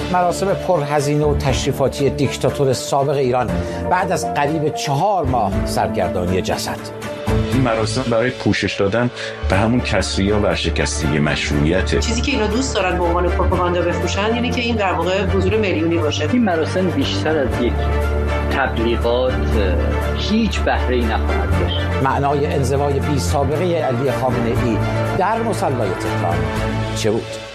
مراسم پرهزینه و تشریفاتی دیکتاتور سابق ایران بعد از قریب 4 ماه سرگردانی جسد. این مراسم برای پوشش دادن به همون کسری‌ها ورشکستگی مشروعیته. چیزی که اینا دوست دارن به عنوان پروپاگاندا بفروشن اینه که این در واقع حضور میلیونی باشه. این مراسم بیشتر از یک تبلیغات هیچ بهره‌ای نخواهد داشت. معنای انزوای بی سابقه علی خامنه‌ای در مصلی تهران چه بود؟